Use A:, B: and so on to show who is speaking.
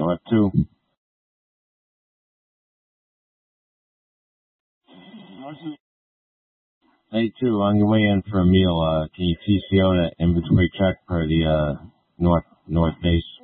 A: North 2. Hey, 2, on your way in for a meal, can you TCO that inventory check for the north base?